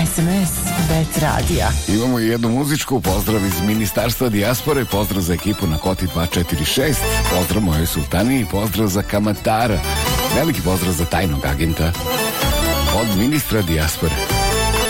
SMS Bet radija. Imamo i jednu muzičku, pozdrav iz Ministarstva dijaspore, pozdrav za ekipu na Koti 246, pozdrav mojoj sultani i pozdrav za kamatara. Veliki pozdrav za tajnog agenta od ministra dijaspore.